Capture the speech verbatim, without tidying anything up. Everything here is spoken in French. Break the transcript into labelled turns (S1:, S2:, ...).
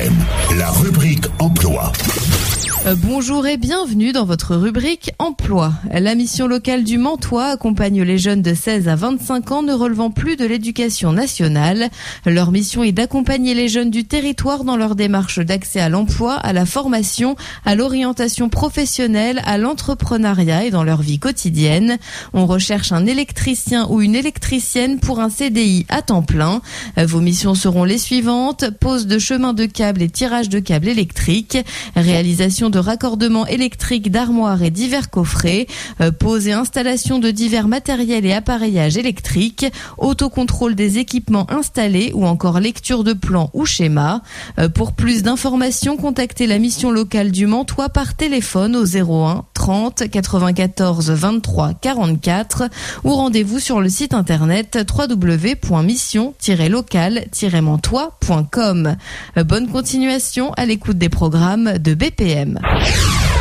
S1: M, la rubrique emploi.
S2: Euh, bonjour et bienvenue dans votre rubrique Emploi. La mission locale du Mantois accompagne les jeunes de seize à vingt-cinq ans ne relevant plus de l'éducation nationale. Leur mission est d'accompagner les jeunes du territoire dans leur démarche d'accès à l'emploi, à la formation, à l'orientation professionnelle, à l'entrepreneuriat et dans leur vie quotidienne. On recherche un électricien ou une électricienne pour un C D I à temps plein. Euh, vos missions seront les suivantes: pose de chemin de câbles et tirage de câbles électriques, réalisation de raccordement électrique d'armoires et divers coffrets, euh, pose et installation de divers matériels et appareillages électriques, autocontrôle des équipements installés ou encore lecture de plans ou schémas. Euh, pour plus d'informations, contactez la mission locale du Mantois par téléphone au zéro un trente quatre-vingt-quatorze vingt-trois quarante-quatre ou rendez-vous sur le site internet w w w point mission tiret local tiret mantois point com. Euh, bonne continuation à l'écoute des programmes de B P M.